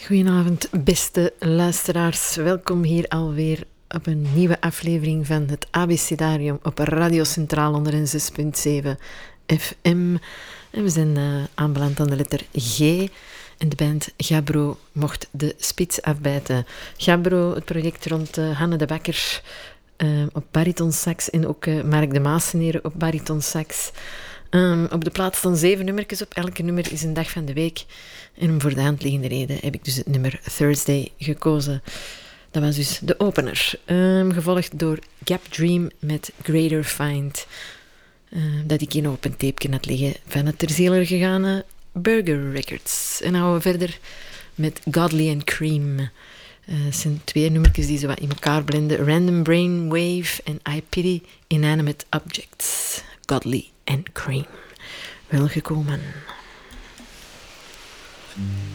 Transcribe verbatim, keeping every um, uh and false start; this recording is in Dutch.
Goedenavond, beste luisteraars. Welkom hier alweer op een nieuwe aflevering van het Abecedarium op Radio Centraal onder een zes komma zeven F M. En we zijn uh, aanbeland aan de letter G. En de band Gabbro mocht de spits afbijten. Gabbro, het project rond uh, Hanne de Bakker uh, op baritonsax en ook uh, Mark de Maaseneer op baritonsax. Um, op de plaats staan zeven nummertjes op. Elke nummer is een dag van de week. En om voor de hand liggende reden heb ik dus het nummer Thursday gekozen. Dat was dus de opener. Um, gevolgd door Gap Dream met Greater Find. Uh, dat ik hier nog op een tapeje had liggen van het ter ziele gegane Burger Records. En dan gaan we verder met Godly and Cream. Uh, het zijn twee nummertjes die zo wat in elkaar blenden. Random Brainwave en I Pity Inanimate Objects. Godly and Cream. Welgekomen. Mm.